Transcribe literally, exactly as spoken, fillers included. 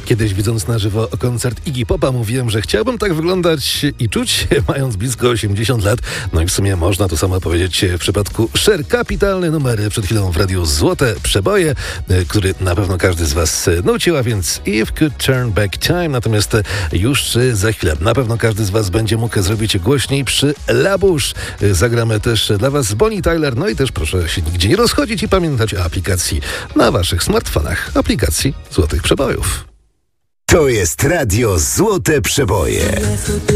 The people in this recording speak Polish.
Kiedyś, widząc na żywo koncert Iggy Popa, mówiłem, że chciałbym tak wyglądać i czuć się, mając blisko osiemdziesiąt lat. No i w sumie można to samo powiedzieć w przypadku Cher. Kapitalny numer przed chwilą w radiu Złote Przeboje, który na pewno każdy z was nucił, a więc If Could Turn Back Time. Natomiast już za chwilę na pewno każdy z was będzie mógł zrobić głośniej przy La Bouche. Zagramy też dla was Bonnie Tyler. No i też proszę się nigdzie nie rozchodzić i pamiętać o aplikacji na waszych smartfonach. Aplikacji Złotych Przebojów. To jest radio Złote Przeboje.